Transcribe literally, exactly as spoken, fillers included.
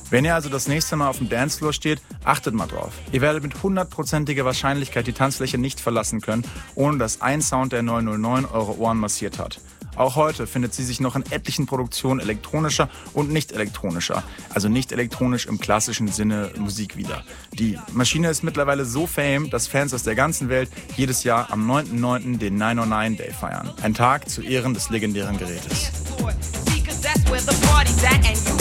Wenn ihr also das nächste Mal auf dem Dancefloor steht, achtet mal drauf. Ihr werdet mit hundertprozentiger Wahrscheinlichkeit die Tanzfläche nicht verlassen können, ohne dass ein Sound der neun null neun eure Ohren massiert hat. Auch heute findet sie sich noch in etlichen Produktionen elektronischer und nicht elektronischer, also nicht elektronisch im klassischen Sinne Musik wieder. Die Maschine ist mittlerweile so fame, dass Fans aus der ganzen Welt jedes Jahr am neunten neunten den neun null neun Day feiern. Ein Tag zu Ehren des legendären Gerätes.